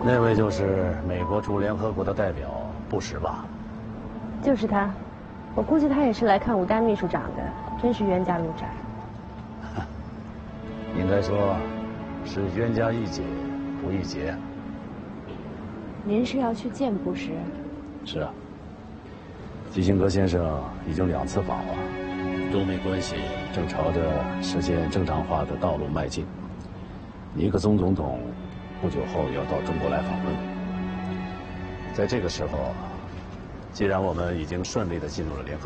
那位就是美国驻联合国的代表布什吧？ 就是他，我估计他也是来看武大秘书长的，真是冤家路窄。 应该说，是冤家宜解不宜结。 您是要去见布什？ 是啊，基辛格先生已经2次访华，中美关系正朝着实现正常化的道路迈进。尼克松总统不久后也要到中国来访问。在这个时候，既然我们已经顺利地进入了联合